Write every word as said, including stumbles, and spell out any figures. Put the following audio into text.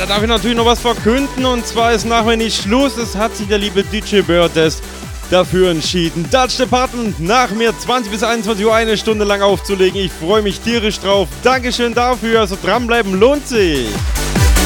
da darf ich natürlich noch was verkünden. Und zwar ist nachher nicht Schluss. Es hat sich der liebe D J Birdes dafür entschieden, Dutch Department nach mir zwanzig bis einundzwanzig Uhr eine Stunde lang aufzulegen. Ich freue mich tierisch drauf. Dankeschön dafür. Also dranbleiben lohnt sich.